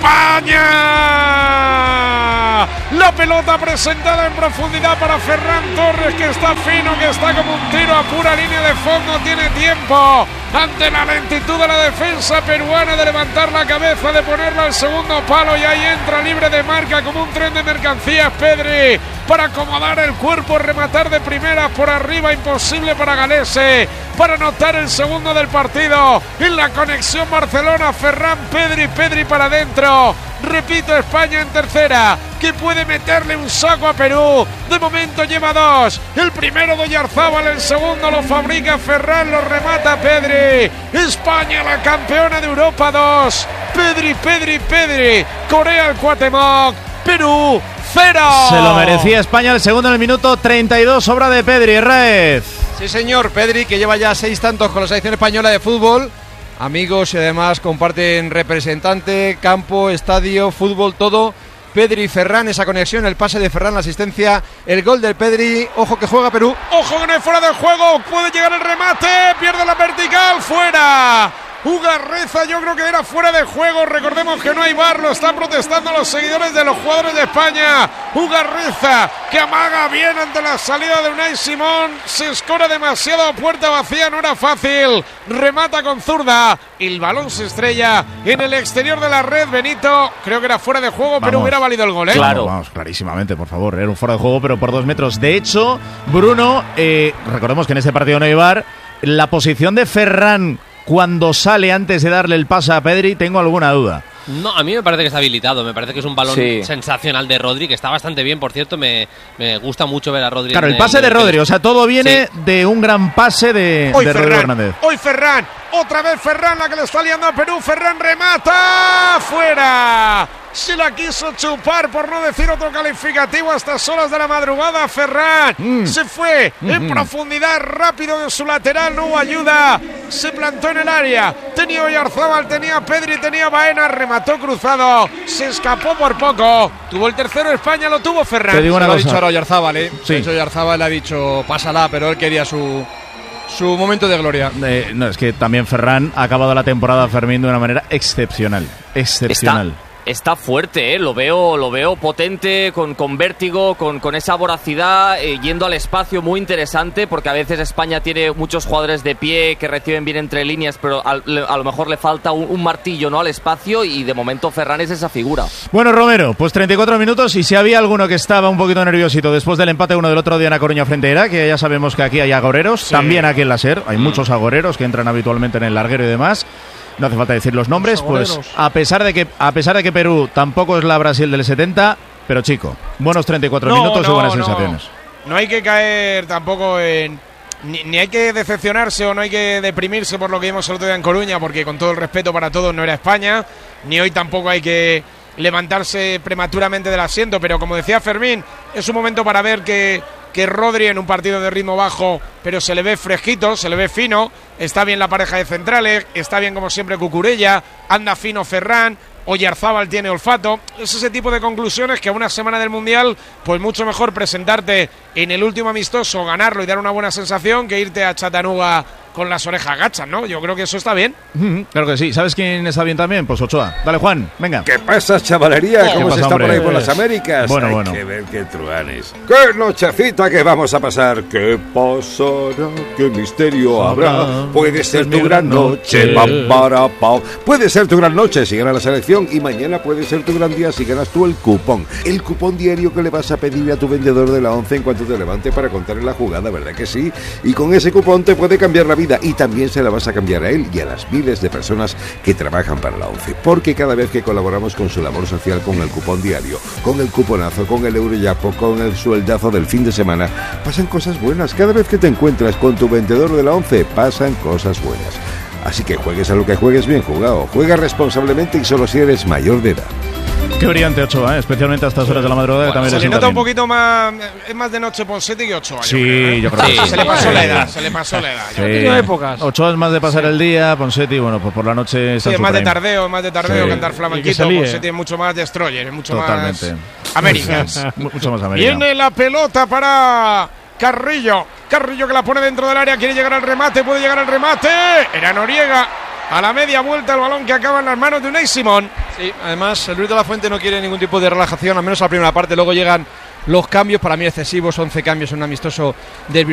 España. La pelota presentada en profundidad para Ferran Torres, que está fino, que está como un tiro a pura línea de fondo. Tiene tiempo ante la lentitud de la defensa peruana de levantar la cabeza, de ponerla al segundo palo, y ahí entra libre de marca como un tren de mercancías Pedri para acomodar el cuerpo, rematar de primeras por arriba, imposible para Galese, para anotar el segundo del partido. En la conexión Barcelona, Ferran, Pedri para adentro. Repito, España en tercera, que puede meterle un saco a Perú. De momento lleva dos. El primero de Oyarzábal, el segundo lo fabrica Ferran, lo remata Pedri. España, la campeona de Europa 2. Pedri. Corea el Cuauhtémoc. Perú 0. Se lo merecía España, el segundo en el minuto 32, obra de Pedri. Raez. Sí, señor, Pedri, que lleva ya 6 tantos con la selección española de fútbol. Amigos, y además comparten representante, campo, estadio, fútbol, todo. Pedri y Ferran, esa conexión, el pase de Ferran, la asistencia, el gol del Pedri. Ojo que juega Perú. Ojo que no es fuera de juego, puede llegar el remate, pierde la vertical, fuera. Ugarreza, yo creo que era fuera de juego. Recordemos que no hay VAR, lo están protestando los seguidores de los jugadores de España. Ugarreza, que amaga bien ante la salida de Unai Simón. Se escora demasiado a puerta vacía, no era fácil. Remata con zurda. El balón se estrella en el exterior de la red. Benito, creo que era fuera de juego, pero hubiera valido el gol, ¿eh? Claro, vamos, clarísimamente, por favor. Era un fuera de juego, pero por 2 metros. De hecho, Bruno, recordemos que en este partido no hay VAR. La posición de Ferran cuando sale antes de darle el pase a Pedri, tengo alguna duda. No, a mí me parece que está habilitado. Me parece que es un balón sensacional de Rodri, que está bastante bien, por cierto. Me gusta mucho ver a Rodri. Claro, el pase de Rodri, o sea, todo viene de un gran pase de Rodri Hernández. Hoy Ferran, otra vez Ferran, la que le está liando a Perú. Ferran remata, fuera. Se la quiso chupar, por no decir otro calificativo, a estas horas de la madrugada. Ferran se fue en profundidad, rápido de su lateral, no hubo ayuda, se plantó en el área. Tenía Oyarzábal, tenía Pedri, tenía Baena, remató cruzado, se escapó por poco. Tuvo el tercero España, lo tuvo Ferran. Te digo una cosa. Lo ha dicho ahora Oyarzábal, Sí. De hecho, Oyarzábal le ha dicho pásala, pero él quería su momento de gloria. No, es que también Ferran ha acabado la temporada, Fermín, de una manera excepcional. Está fuerte, lo veo potente, con vértigo, con esa voracidad, yendo al espacio, muy interesante, porque a veces España tiene muchos jugadores de pie que reciben bien entre líneas, pero a lo mejor le falta un martillo, ¿no?, al espacio, y de momento Ferran es esa figura. Bueno, Romero, pues 34 minutos, y si había alguno que estaba un poquito nerviosito después del empate 1 del otro día en A Coruña frente a Irak, que ya sabemos que aquí hay agoreros, también aquí en la SER, hay muchos agoreros que entran habitualmente en el larguero y demás. No hace falta decir los nombres, pues a pesar de que Perú tampoco es la Brasil del 70, pero chico, buenos 34 minutos y buenas sensaciones. No hay que caer tampoco en... Ni hay que decepcionarse o no hay que deprimirse por lo que vimos el otro día en Coruña, porque con todo el respeto para todos no era España, ni hoy tampoco hay que levantarse prematuramente del asiento, pero como decía Fermín, es un momento para ver que Rodri en un partido de ritmo bajo, pero se le ve fresquito, se le ve fino, está bien la pareja de centrales, está bien como siempre Cucurella, anda fino Ferran, Oyarzábal tiene olfato. Es ese tipo de conclusiones que a una semana del Mundial, pues mucho mejor presentarte en el último amistoso, ganarlo y dar una buena sensación, que irte a Chattanooga con las orejas gachas, ¿no? Yo creo que eso está bien. Claro que sí. ¿Sabes quién está bien también? Pues Ochoa. Dale, Juan, venga. ¿Qué pasa, chavalería? ¿Cómo se está hombre? por ahí por las Américas? Bueno. Hay que ver qué truanes. ¡Qué nochecita que vamos a pasar! ¿Qué pasará? ¿Qué misterio habrá? Puede ser tu gran noche. Puede ser tu gran noche si gana la selección, y mañana puede ser tu gran día si ganas tú el cupón. El cupón diario que le vas a pedir a tu vendedor de la 11 en cuanto te levante para contarle la jugada, ¿verdad que sí? Y con ese cupón te puede cambiar la vida, y también se la vas a cambiar a él y a las miles de personas que trabajan para la 11, porque cada vez que colaboramos con su labor social, con el cupón diario, con el cuponazo, con el Eurojackpot, con el sueldazo del fin de semana, pasan cosas buenas. Cada vez que te encuentras con tu vendedor de la 11, pasan cosas buenas. Así que juegues a lo que juegues, bien jugado. Juega responsablemente y solo si eres mayor de edad. Qué brillante Ochoa, especialmente a estas horas de la madrugada. También se le nota un poquito más, es más de noche Ponseti que Ochoa. Sí, yo creo que sí. Se le pasó la edad, Sí. Épocas. Ochoa es más de pasar el día, Ponseti, bueno, pues por la noche está es más de tardeo, sí. Cantar flamenquito. Ponseti es mucho más destroyer, es mucho más Américas. Mucho más América. Viene la pelota para Carrillo que la pone dentro del área, quiere llegar al remate, puede llegar al remate. Era Noriega. A la media vuelta el balón que acaba en las manos de Unai Simón. Sí, además Luis de la Fuente no quiere ningún tipo de relajación, al menos a la primera parte. Luego llegan los cambios, para mí excesivos, 11 cambios en un amistoso del